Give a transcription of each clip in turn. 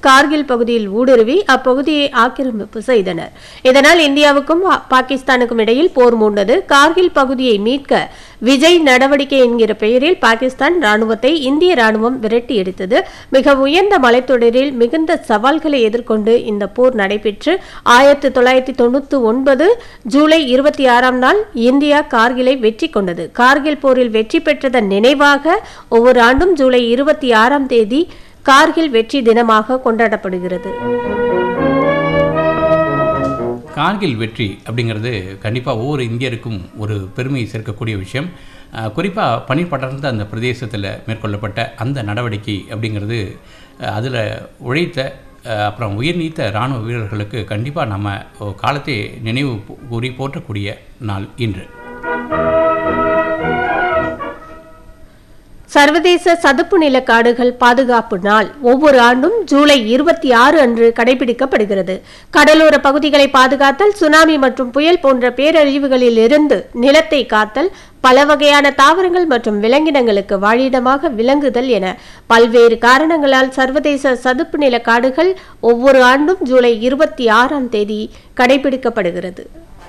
கார்கில் பகுதியில் ஊடுருவி அப்பகுதியை ஆக்கிரமிப்பு செய்தனர். இதனால் இந்தியாவுக்கும் பாகிஸ்தானுக்கும் இடையில் போர் மூண்டது. கார்கில் பகுதியை மீட்க விஜய் நடவடிக்கை என்கிற பெயரில் பாகிஸ்தான் ராணுவத்தை இந்திய ராணுவம் விரட்டி எடுத்தது. மிக உயர்ந்த மலைத்தொடரில் மிகுந்த சவால்களை எதிர்கொண்டு இந்த போர் நடைபெற்று 1999 ஜூலை 26ஆம் நாள் இந்தியா கார்கிலை வெற்றி கொண்டது. கார்கில் போரில் வெற்றி பெற்றதன் நினைவாக ஒவ்வொரு ஆண்டும் ஜூலை 26ஆம் தேதி கார்கில் வெற்றி தினமாக கொண்டாடப்படுகிறது. கார்கில் வெற்றி அப்படிங்கிறது கண்டிப்பாக ஒவ்வொரு இந்தியருக்கும் ஒரு பெருமையை சேர்க்கக்கூடிய விஷயம். குறிப்பாக பனி படர்ந்த அந்த பிரதேசத்தில் மேற்கொள்ளப்பட்ட அந்த நடவடிக்கை அப்படிங்கிறது அதில் உழைத்த அப்புறம் உயிர் நீத்த இராணுவ வீரர்களுக்கு கண்டிப்பாக நம்ம காலத்தை நினைவு கூறி போற்றக்கூடிய நாள் இன்று. சர்வதேச சதுப்பு நில காடுகள் பாதுகாப்பு நாள் ஒவ்வொரு ஆண்டும் ஜூலை 26 அன்று கடைபிடிக்கப்படுகிறது. கடலோர பகுதிகளை பாதுகாத்தல், சுனாமி மற்றும் புயல் போன்ற பேரழிவுகளில் இருந்து நிலத்தை காத்தல், பல வகையான தாவரங்கள் மற்றும் விலங்கினங்களுக்கு வாழிடமாக விளங்குதல் என பல்வேறு காரணங்களால் சர்வதேச சதுப்பு நில காடுகள் ஒவ்வொரு ஆண்டும் ஜூலை 26ஆம் தேதி கடைபிடிக்கப்படுகிறது.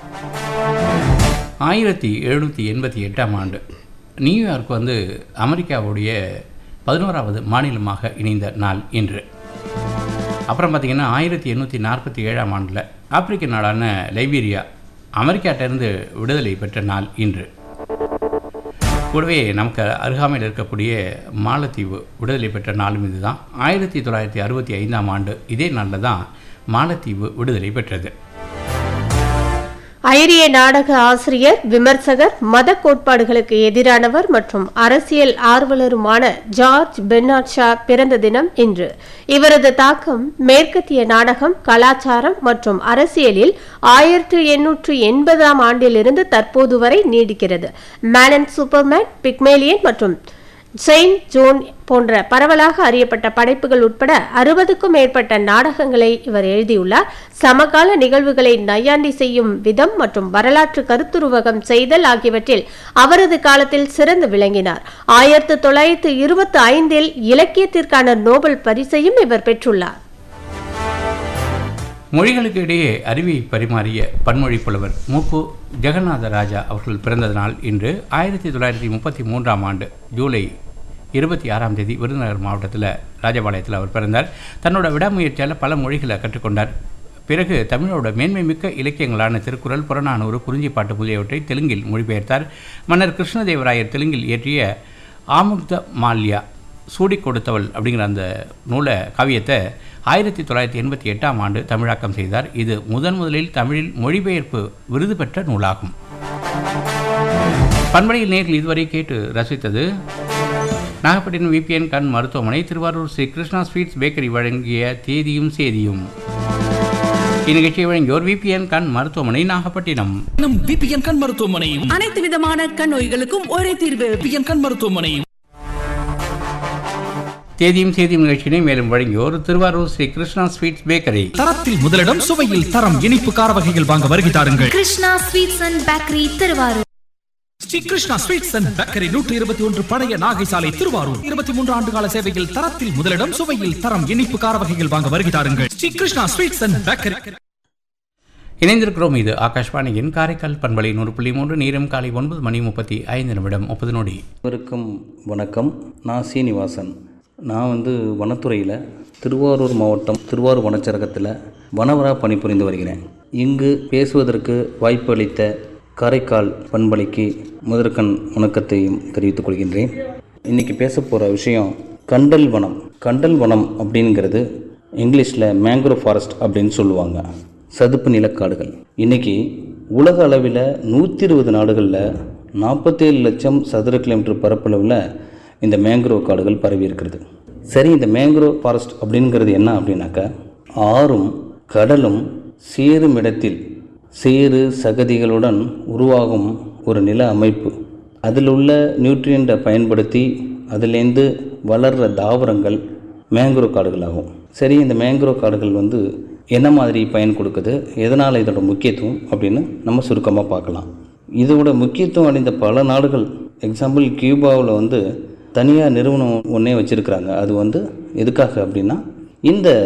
1788ஆம் ஆண்டு நியூயார்க் அமெரிக்காவுடைய 11வது மாநிலமாக இணைந்த நாள் இன்று. அப்புறம் பார்த்திங்கன்னா 1847ஆம் ஆண்டில் ஆப்பிரிக்க நாடான லைபீரியா அமெரிக்காட்டிலிருந்து விடுதலை பெற்ற நாள் இன்று. கூடவே நமக்கு அருகாமையில் இருக்கக்கூடிய மாலத்தீவு விடுதலை பெற்ற நாளும் இது தான். 1965ஆம் ஆண்டு இதே நாளில் தான் மாலத்தீவு விடுதலை பெற்றது. ஐரிய நாடக ஆசிரியர், விமர்சகர், மத கோட்பாடுகளுக்கு எதிரானவர் மற்றும் அரசியல் ஆர்வலருமான ஜார்ஜ் பெர்னார்ட் ஷா பிறந்த தினம் இன்று. இவரது தாக்கம் மேற்கத்திய நாடகம், கலாச்சாரம் மற்றும் அரசியலில் 1880ஆம் ஆண்டிலிருந்து தற்போது வரை நீடிக்கிறது. மேன் அண்ட் சூப்பர்மேன், பிக்மேலியன் மற்றும் செயின்ட் ஜோன் போன்ற பரவலாக அறியப்பட்ட படைப்புகள் உட்பட 60க்கும் மேற்பட்ட நாடகங்களை இவர் எழுதியுள்ளார். சமகால நிகழ்வுகளை நையாண்டி செய்யும் விதம் மற்றும் வரலாற்று கருத்துருவகம் செய்தல் ஆகியவற்றில் அவரது காலத்தில் சிறந்து விளங்கினார். 1925இல் இலக்கியத்திற்கான நோபல் பரிசையும் இவர் பெற்றுள்ளார். மொழிகளுக்கு இடையே அறிவியை பரிமாறிய பன்மொழி புலவர் மு.கு. ஜெகநாத ராஜா அவர்கள் பிறந்த நாள் இன்று. 1933ஆம் ஆண்டு ஜூலை 26ஆம் தேதி விருதுநகர் மாவட்டத்தில் ராஜபாளையத்தில் அவர் பிறந்தார். தன்னோட விடாமுயற்சியால் பல மொழிகளை கற்றுக்கொண்டார். பிறகு தமிழோட மேன்மை மிக்க இலக்கியங்களான திருக்குறள், புறநானூறு, குறிஞ்சிப்பாட்டு முதலியவற்றை தெலுங்கில் மொழிபெயர்த்தார். மன்னர் கிருஷ்ணதேவராயர் தெலுங்கில் இயற்றிய ஆமுக்த மால்யா, சூடி கொடுத்தவள் அப்படிங்கிற அந்த நூலை காவியத்தை 1988ஆம் ஆண்டு தமிழாக்கம் செய்தார். இது முதலில் தமிழில் மொழிபெயர்ப்பு விருது பெற்ற நூலாகும். பண்பலையில் நேரில் இதுவரை கேட்டு ரசித்தது நாகப்பட்டினம் விபிஎன் கண் மருத்துவமனை, திருவாரூர் ஸ்ரீ கிருஷ்ணா ஸ்வீட்ஸ் பேக்கரி வழங்கிய தேதியும் சேதியும். இந்நிகழ்ச்சியை வழங்கியோர் விபிஎன் கண் மருத்துவமனை, நாகப்பட்டினம். விபிஎன் கண் மருத்துவமனை, அனைத்து விதமான கண் நோய்களுக்கும் ஒரே தீர்வு. விபிஎன் கண் மருத்துவமனை. தேதியும் சேதியும் நிகழ்ச்சியினை மேலும் வழங்கியோர் திருவாரூர் ஸ்ரீ கிருஷ்ணா ஸ்வீட்ஸ் பேக்கரி. தரத்தில் முதலிடம், சுவையில் தரம். இனிப்பு கார வகைகள் வாங்க வருகை தாருங்கள். Krishna sweets and bakery, Thiruvarur. Sri Krishna sweets and bakery, 121 பழைய நாகை சாலை, திருவாரூர். 23 ஆண்டுகால சேவையில் தரத்தில் முதலிடம், சுவையில் தரம். இனிப்பு கார வகைகள் வாங்க வருகை தாருங்கள். Sri Krishna sweets and bakery. இணைந்திருக்கிறோம். இது ஆகாஷ்வாணியின் காரைக்கால் பண்பலை 100.3. நேரம் காலை 9:35 30 நொடி. அனைவருக்கும் வணக்கம். நான் சீனிவாசன். நான் வனத்துறையில் திருவாரூர் மாவட்டம் திருவாரூர் வனச்சரகத்தில் வனவராக பணிபுரிந்து வருகிறேன். இங்கு பேசுவதற்கு வாய்ப்பு அளித்த காரைக்கால் பண்பலைக்கு முதற்கண் வணக்கத்தையும் தெரிவித்துக் கொள்கின்றேன். இன்றைக்கி பேச போகிற விஷயம் கண்டல் வனம். கண்டல் வனம் அப்படிங்கிறது இங்கிலீஷில் மேங்க்ரோவ் ஃபாரஸ்ட் அப்படின்னு சொல்லுவாங்க. சதுப்பு நிலக்காடுகள். இன்றைக்கி உலக அளவில் 120 நாடுகளில் 47 லட்சம் சதுர கிலோமீட்டர் பரப்பளவில் இந்த மேங்க்ரோவ் காடுகள் பரவி இருக்கிறது. சரி, இந்த மேங்க்ரோவ் ஃபாரஸ்ட் அப்படிங்கிறது என்ன அப்படின்னாக்கா, ஆறும் கடலும் சேரும் இடத்தில் சேறு சகதிகளுடன் உருவாகும் ஒரு நில அமைப்பு. அதில் உள்ள நியூட்ரியண்ட்டை பயன்படுத்தி அதிலேருந்து வளர்கிற தாவரங்கள் மேங்க்ரோவ் காடுகள் ஆகும். சரி, இந்த மேங்க்ரோவ் காடுகள் என்ன மாதிரி பயன் கொடுக்குது, எதனால் இதோட முக்கியத்துவம் அப்படின்னு நம்ம சுருக்கமாக பார்க்கலாம். இதோட முக்கியத்துவம் அடைந்த பல நாடுகள், எக்ஸாம்பிள் கியூபாவில் தனியாக நிறுவனம் ஒன்றே வச்சுருக்கிறாங்க. அது எதுக்காக அப்படின்னா, இந்த